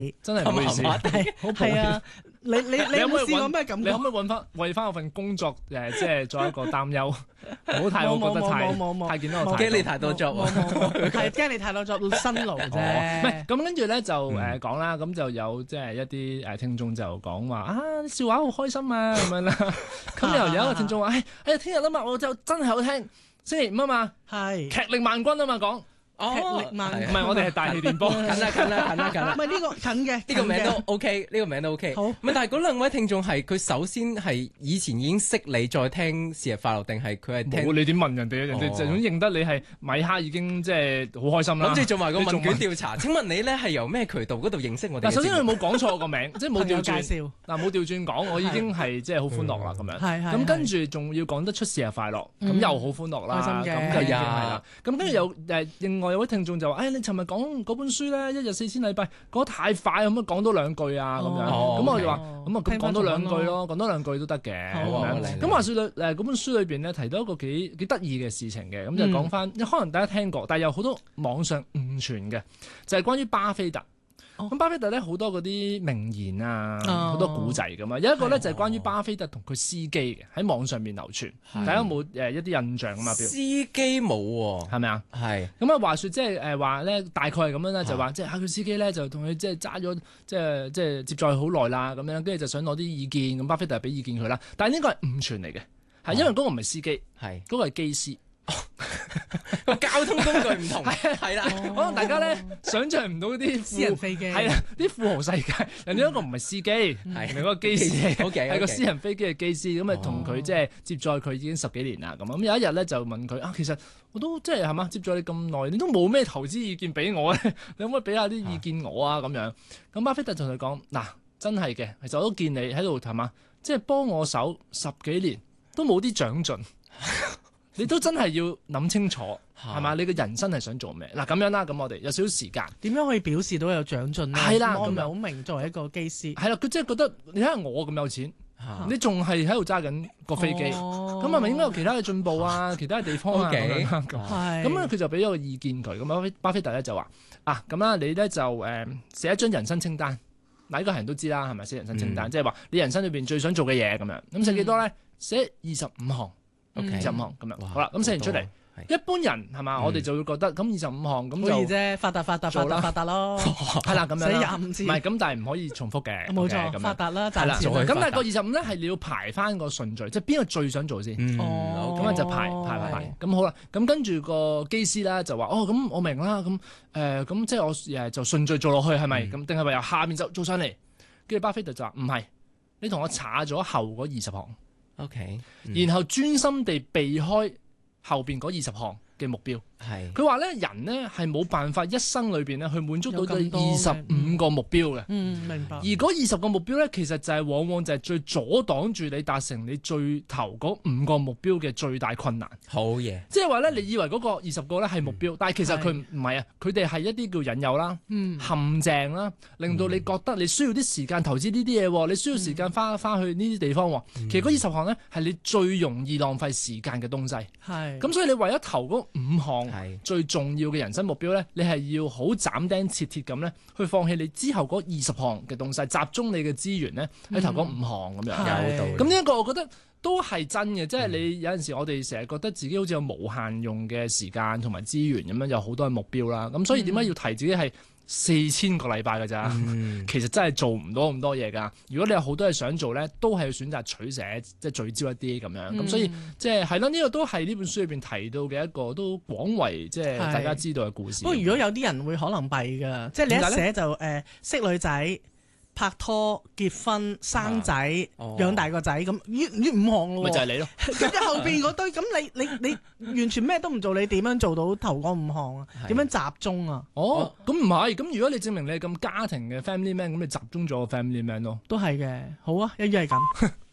真係唔好意思，好抱歉。 啊，你有冇試過咩感覺？ 你可唔可以為翻我份工作即係作一個擔憂？唔好太我覺得太見到我驚你太多 job 係驚你太多 job 辛勞啫。 唔係咁跟住咧就講啦，咁就有即係一啲聽眾就講話啊笑話好開心啊咁樣啦。咁又有一個聽眾話：哎呀聽日啊嘛，我就真係好聽星期五啊嘛， 係劇力萬鈞啊嘛講。 劇力萬鈞唔係我哋係大氣電波， 近啦。 唔係呢個近嘅， 呢個名都 OK，呢個名都 OK。 好， 唔係，但係嗰兩位聽眾係佢首先係以前已經識你，再聽生日快樂，定係佢係聽？ 冇你點問人哋啊？人哋就咁認得你係米哈已經即係好開心啦。 諗住做埋個問卷調查。請問你咧係由咩渠道嗰度認識我哋？ 嗱，首先佢冇講錯個名，即係冇調轉。 介紹嗱冇調轉講，我已經係即係好歡樂啦咁樣。 係咁跟住仲要講得出生日快樂，咁又好歡樂啦。 開心嘅咁就已經係啦。咁跟住有另外有位聽眾就話：你尋日講嗰本書咧，一日4000禮拜，講得太快，可唔可以講多兩句啊？咁樣，咁我就話：咁講多兩句咯，講多兩句都得嘅。咁話説嗰本書裏邊咧提到一個幾得意嘅事情嘅，咁就講翻，可能大家聽過，但係有好多網上誤傳嘅，就係關於巴菲特。咁巴菲特咧好多嗰啲名言啊，好多古仔噶嘛。有一個咧就係關於巴菲特同佢司機嘅，喺網上面流傳。大家有冇一啲印象啊嘛？ 司機冇喎， 係咪啊？ 係。 咁啊話説即係話咧，大概係咁樣啦，就話即係佢司機咧就同佢即係揸咗即係接載好耐啦，咁樣跟住就想攞啲意見，咁巴菲特俾意見佢啦。但係呢個係誤傳嚟嘅，係因為嗰個唔係司機，係嗰個係機師。 個交通工具唔同，係啦， 可能大家咧想像唔到啲私人飛機， 係啦，啲富豪世界，人哋一個唔係司機，係嗰個機師，係個私人飛機嘅機師，咁啊同佢即係接載佢已經10幾年啦，咁有一日咧就問佢啊，其實我都即係嘛接載你咁耐，你都冇咩投資意見俾我咧，你可唔可以俾下啲意見我啊？咁樣，咁巴菲特同佢講嗱，真係嘅，其實我都見你喺度係嘛，即係幫我手10幾年都冇啲長進。你都真係要諗清楚，係嘛？你嘅人生係想做咩？嗱咁樣啦，咁我哋有少少時間， 點樣可以表示到有長進咧？ 係啦， 我唔係好明作為一個機師。 係啦，佢即係覺得你睇下我咁有錢，你仲係喺度揸緊個飛機，咁係咪應該有其他嘅進步啊？其他嘅地方啊咁樣啦。咁咧佢就俾咗個意見佢，咁巴菲特咧就話啊咁啦，你咧就寫一張人生清單。嗱呢個人都知啦，係咪寫人生清單？即係話你人生裏邊最想做嘅嘢咁樣。咁寫幾多咧？寫25項。25項咁樣，好啦，咁寫完出嚟，一般人係嘛，我哋就會覺得咁25項咁就好易啫，發達咯， 係啦咁樣， 寫25次， 唔係咁，但係唔可以重複嘅， 冇錯，發達啦， 係啦，咁但係個25咧係你要排翻個順序，即係邊個最想做先，咁樣就排，咁好啦，咁跟住個機師啦就話咁我明啦，咁即係我就順序做落去係咪？咁定係話由下面就做上嚟？跟住巴菲特就話唔係，你同我查咗後嗰20項。 OK， 然後專心地避開後邊嗰20項嘅目標。係佢話咧，人咧係冇辦法一生裏邊咧去滿足到佢25個目標嘅。 明白。而嗰20個目標咧，其實就係往往就係最阻擋住你達成你最頭嗰5個目標嘅最大困難。 好嘢， 即係話咧，你以為嗰個20個咧係目標，但係其實佢唔係啊，佢哋係一啲叫引誘啦、陷阱啦，令到你覺得你需要啲時間投資呢啲嘢，你需要時間花去呢啲地方。其實嗰20項咧係你最容易浪費時間嘅東西。係咁，所以你為咗頭嗰5項最重要嘅人生目標咧，你係要好斬釘截鐵咁咧，去放棄你之後嗰20項嘅東西，集中你嘅資源咧喺頭嗰5項咁樣。有道理。咁呢一個我覺得都係真嘅，即係你有陣時我哋成日覺得自己好似有無限用嘅時間同埋資源咁樣，有好多嘅目標啦。咁所以點解要提自己係4000個禮拜㗎咋？其實真係做唔到咁多嘢㗎。如果你有好多嘢想做咧，都係要選擇取捨，即係聚焦一啲咁樣。咁所以即係係咯，呢個都係呢本書裏邊提到嘅一個都廣為即係大家知道嘅故事。 不過如果有啲人會可能弊㗎，即係你一寫就識女仔、拍拖、結婚、生仔、養大個仔咁，呢5項咯。 咪就係你咯。 跟住後邊嗰堆，咁你完全咩都唔做，你點樣做到頭嗰5項啊？點樣集中啊？ 咁唔係，咁如果你證明你係咁家庭嘅 family man，咁你集中咗個 family man 咯。 都係嘅，好啊，一於係咁。